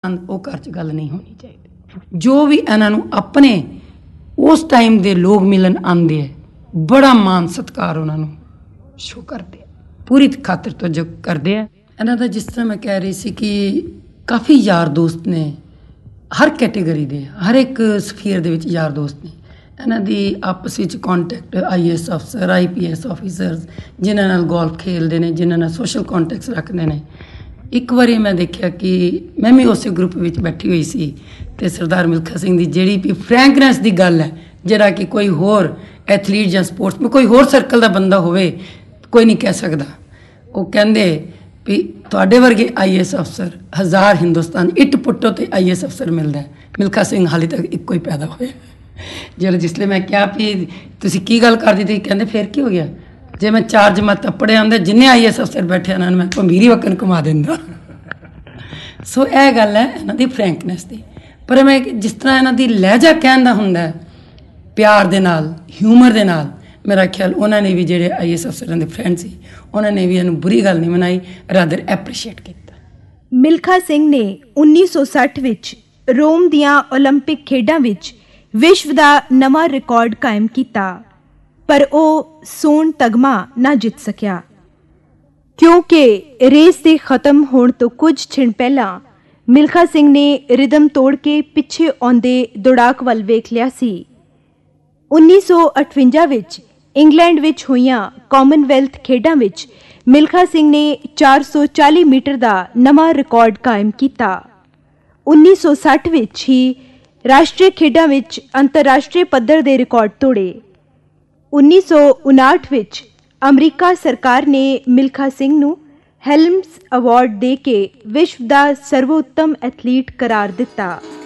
ਪਸੰਦ ਉਹ ਘਰ 'ਚ ਗੱਲ ਨਹੀਂ ਹੋਣੀ ਚਾਹੀਦੀ। ਜੋ ਵੀ ਇਹਨਾਂ ਨੂੰ ਆਪਣੇ ਉਸ ਟਾਈਮ ਦੇ ਲੋਕ ਮਿਲਣ ਆਉਂਦੇ ਹੈ, ਬੜਾ ਮਾਣ ਸਤਿਕਾਰ ਉਹਨਾਂ ਨੂੰ ਸ਼ੋ ਕਰਦੇ ਆ, ਪੂਰੀ ਖਾਤਰ ਤੋਂ ਜੋ ਕਰਦੇ ਆ ਇਹਨਾਂ ਦਾ। ਜਿਸ ਤਰ੍ਹਾਂ ਮੈਂ ਕਹਿ ਰਹੀ ਸੀ ਕਿ ਕਾਫੀ ਯਾਰ ਦੋਸਤ ਨੇ, ਹਰ ਕੈਟੇਗਰੀ ਦੇ, ਹਰ ਇੱਕ ਸਫੀਅਰ ਦੇ ਵਿੱਚ ਯਾਰ ਦੋਸਤ ਨੇ ਇਹਨਾਂ ਦੀ। ਆਪਸ ਵਿੱਚ ਕੰਟੈਕਟ IAS ਅਫਸਰ, IPS ਆਫਿਸਰਸ, ਜਿਨ੍ਹਾਂ ਨਾਲ ਗੋਲਫ ਖੇਡਦੇ ਨੇ, ਜਿਨ੍ਹਾਂ ਨਾਲ ਸੋਸ਼ਲ ਕੰਟੈਕਟਸ ਰੱਖਦੇ ਨੇ। ਇੱਕ ਵਾਰੀ ਮੈਂ ਦੇਖਿਆ ਕਿ ਮੈਂ ਵੀ ਉਸੇ ਗਰੁੱਪ ਵਿੱਚ ਬੈਠੀ ਹੋਈ ਸੀ ਅਤੇ ਸਰਦਾਰ ਮਿਲਖਾ ਸਿੰਘ ਦੀ ਜਿਹੜੀ ਵੀ ਫਰੈਂਕਨੈਸ ਦੀ ਗੱਲ ਹੈ, ਜਿਹੜਾ ਕਿ ਕੋਈ ਹੋਰ ਐਥਲੀਟ ਜਾਂ ਸਪੋਰਟਸ ਕੋਈ ਹੋਰ ਸਰਕਲ ਦਾ ਬੰਦਾ ਹੋਵੇ ਕੋਈ ਨਹੀਂ ਕਹਿ ਸਕਦਾ। ਉਹ ਕਹਿੰਦੇ ਵੀ ਤੁਹਾਡੇ ਵਰਗੇ IAS ਅਫਸਰ 1000 ਹਿੰਦੁਸਤਾਨ ਇੱਟ ਪੁੱਟੋ ਤੇ IAS ਅਫਸਰ ਮਿਲਦਾ। ਮਿਲਖਾ ਸਿੰਘ ਹਾਲੇ ਤੱਕ ਇੱਕੋ ਹੀ ਪੈਦਾ ਹੋਇਆ। ਜਿਹੜਾ ਜਿਸਲੇ ਮੈਂ ਕਿਹਾ ਵੀ ਤੁਸੀਂ ਕੀ ਗੱਲ ਕਰਦੀ ਤੇ ਕਹਿੰਦੇ ਫਿਰ ਕੀ ਹੋ ਗਿਆ, ਜੇ ਮੈਂ 4 ਜਮਾਤਾਂ ਪੜ੍ਹਿਆ ਹੁੰਦਾ ਜਿੰਨੇ IAS ਅਫਸਰ ਬੈਠੇ ਉਹਨਾਂ ਨੂੰ ਮੈਂ ਭੰਬੀਰੀ ਵਕਨ ਘੁਮਾ ਦਿੰਦਾ। ਸੋ ਇਹ ਗੱਲ ਹੈ ਇਹਨਾਂ ਦੀ ਫਰੈਂਕਨੈਸ ਦੀ। ਪਰ ਮੈਂ ਜਿਸ ਤਰ੍ਹਾਂ ਇਹਨਾਂ ਦੀ ਲਹਿਜਾ ਕਹਿਣ ਦਾ ਹੁੰਦਾ, ਪਿਆਰ ਦੇ ਨਾਲ, ਹਿਊਮਰ ਦੇ ਨਾਲ, ਮੇਰਾ ਖਿਆਲ ਉਹਨਾਂ ਨੇ ਵੀ ਜਿਹੜੇ IAS ਅਫਸਰਾਂ ਦੇ ਫਰੈਂਡ ਸੀ ਉਹਨਾਂ ਨੇ ਵੀ ਇਹਨੂੰ ਬੁਰੀ ਗੱਲ ਨਹੀਂ ਮਨਾਈ, ਰਾਦਰ ਐਪਰੀਸ਼ੀਏਟ ਕੀਤਾ। ਮਿਲਖਾ ਸਿੰਘ ਨੇ 1960 ਵਿੱਚ ਰੋਮ ਦੀਆਂ ਓਲੰਪਿਕ ਖੇਡਾਂ ਵਿੱਚ ਵਿਸ਼ਵ ਦਾ ਨਵਾਂ ਰਿਕਾਰਡ ਕਾਇਮ ਕੀਤਾ, ਪਰ ਉਹ ਸੋਨ ਤਗਮਾ ਨਾ ਜਿੱਤ ਸਕਿਆ ਕਿਉਂਕਿ ਰੇਸ ਦੇ ਖਤਮ ਹੋਣ ਤੋਂ ਕੁਝ ਛਿਣ ਪਹਿਲਾਂ ਮਿਲਖਾ ਸਿੰਘ ਨੇ ਰਿਦਮ ਤੋੜ ਕੇ ਪਿੱਛੇ ਆਉਂਦੇ ਦੌੜਾਕ ਵੱਲ ਵੇਖ ਲਿਆ ਸੀ। 1958 ਵਿੱਚ ਇੰਗਲੈਂਡ ਵਿੱਚ ਹੋਈਆਂ ਕਾਮਨਵੈਲਥ ਖੇਡਾਂ ਵਿੱਚ ਮਿਲਖਾ ਸਿੰਘ ਨੇ 440 ਮੀਟਰ ਦਾ ਨਵਾਂ ਰਿਕਾਰਡ ਕਾਇਮ ਕੀਤਾ। 1960 ਵਿੱਚ ਹੀ ਰਾਸ਼ਟਰੀ ਖੇਡਾਂ ਵਿੱਚ ਅੰਤਰਰਾਸ਼ਟਰੀ ਪੱਧਰ ਦੇ ਰਿਕਾਰਡ ਤੋੜੇ। 1959 ਵਿੱਚ ਅਮਰੀਕਾ ਸਰਕਾਰ ਨੇ ਮਿਲਖਾ ਸਿੰਘ ਨੂੰ ਹੈਲਮਸ ਅਵਾਰਡ ਦੇ ਕੇ ਵਿਸ਼ਵ ਦਾ ਸਰਵੋਤਮ ਐਥਲੀਟ ਕਰਾਰ ਦਿੱਤਾ।